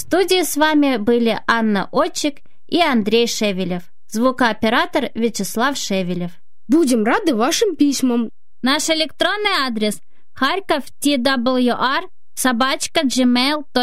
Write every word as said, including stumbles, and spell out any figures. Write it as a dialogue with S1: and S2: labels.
S1: студии с вами были Анна Отчик и Андрей Шевелев. Звукооператор Вячеслав Шевелев.
S2: Будем рады вашим письмам.
S1: Наш электронный адрес харьков тэ дабл ю ар собака джи мейл точка ком.